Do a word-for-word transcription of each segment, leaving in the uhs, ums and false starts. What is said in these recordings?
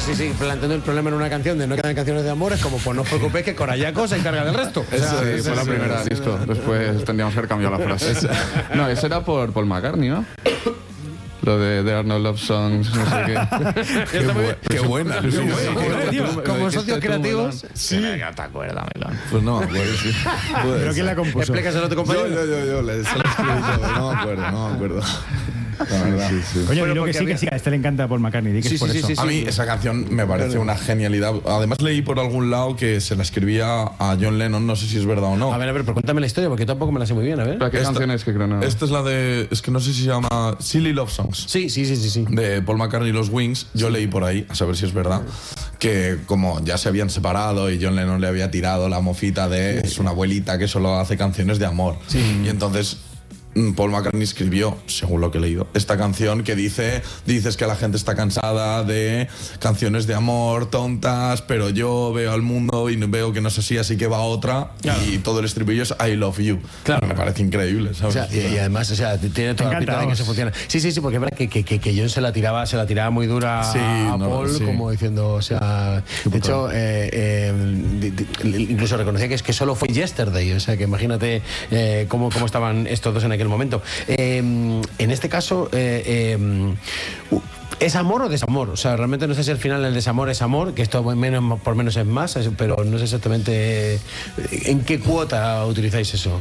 sí, sí, planteando el problema en una canción de no quedan canciones de amor, es como, pues no os preocupéis que Corayaco se encarga del resto. Eso, o sea, sí, fue la primera del disco. Después tendríamos que haber cambiado la frase. No, eso era por Paul McCartney, ¿no? Lo de There Are No Love Songs, no sé qué. Qué, bu qué buena. Sí, sí, sí, como, como socios creativos. Sí, ya te acuerdas, Melón. Pues no me acuerdo, sí. ¿Pero quién la compuso? Explícaselo a tu compañero. Yo, yo, yo, yo, le, se lo escribí todo, no me acuerdo, no me acuerdo. La verdad. Sí, sí. Oye, Bueno, dilo que porque sí, había- que sí, a este le encanta Paul McCartney, di que Sí, es por sí, eso. sí, sí. A mí esa canción me parece una genialidad. Además leí por algún lado que se la escribía a John Lennon, no sé si es verdad o no. A ver, a ver, pero cuéntame la historia, porque yo tampoco me la sé muy bien, a ver. ¿Pero qué Esta- canción es que creo no? Esta es la de, es que no sé si se llama Silly Love Songs. Sí, sí, sí, sí, sí. De Paul McCartney y los Wings. Yo leí por ahí, a saber si es verdad, que como ya se habían separado y John Lennon le había tirado la mofita de es una abuelita que solo hace canciones de amor. Y entonces mm, Paul McCartney escribió, según lo que he leído, esta canción que dice, dices que la gente está cansada de canciones de amor tontas, pero yo veo al mundo y veo que no es así, así que va otra. Claro. Y todo el estribillo es I love you. Claro. Me parece increíble, O ¿sabes? sea, y, y además, o sea, tiene toda la encanta, pinta de que vamos. eso funciona. Sí, sí, sí, porque es verdad que, que, que, que John se la tiraba, se la tiraba muy dura Sí, a no, Paul, sí. como diciendo, o sea, de hecho, eh, eh, di- di- incluso reconocía que es que solo fue Yesterday, o sea, que imagínate eh, cómo, cómo estaban estos dos en aquel momento. Eh, en este caso, eh, eh, uh, ¿es amor o desamor? O sea, realmente no sé si al final el desamor es amor, que esto menos, por menos es más, es- pero no sé exactamente eh, en qué cuota utilizáis eso.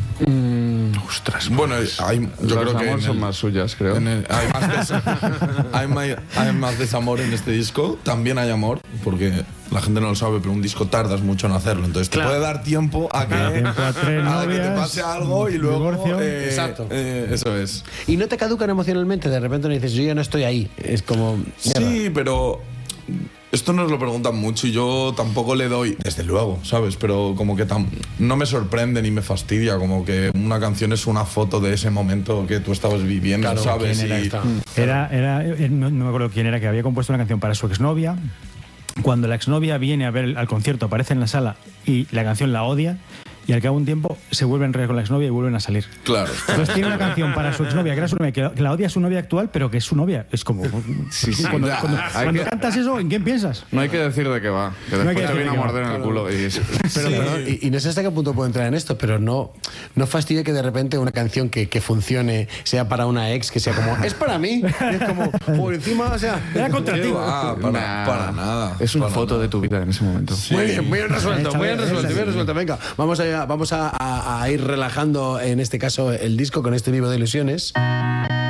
Mm, ostras. Bueno, hay, yo Los creo que amor en son el- más suyas, creo. en el- hay, más des- hay, mai- hay más desamor en este disco. También hay amor, porque la gente no lo sabe, pero un disco tardas mucho en hacerlo. Entonces Claro. te puede dar tiempo a que, Tiempo a tres a que te novias, pase algo y luego. divorcio. eh, Exacto. eh, eso es. Y no te caducan emocionalmente, de repente no dices, yo ya no estoy ahí. Es como. mierda. Sí, pero. Esto nos lo preguntan mucho y yo tampoco le doy, desde luego, ¿sabes? Pero como que tam- no me sorprende ni me fastidia, como que una canción es una foto de ese momento que tú estabas viviendo, Claro, ¿sabes? ¿quién era Y- esta? Era, era, eh, no, no me acuerdo quién era, que había compuesto una canción para su exnovia. Cuando la exnovia viene a ver al concierto, aparece en la sala y la canción la odia, y al cabo de un tiempo se vuelve a enredar con la exnovia y vuelven a salir. Claro. Entonces tiene una canción para su exnovia, que era su novia, que, que la odia su novia actual, pero que es su novia. Es como. Sí, sí. Cuando, Ya, cuando- hay cuando que- cantas eso, ¿en quién piensas? No hay que decir de qué va. Que hay después que te decir viene de a qué va, morder en el claro. culo y es... Pero, Sí. pero- y, y no sé hasta qué punto puedo entrar en esto, pero no, no fastidia que de repente una canción que, que funcione sea para una ex, que sea como, es para mí. Y es como, por encima, o sea. Era contra ti. Ah, para, Nah. para nada. Es una para foto nada. de tu vida en ese momento. Muy bien, muy bien resuelto, Esa muy bien vez, resuelto, esa bien sí. resuelto. Venga, vamos a, vamos a, a- a ir relajando en este caso el disco con este vivo de ilusiones.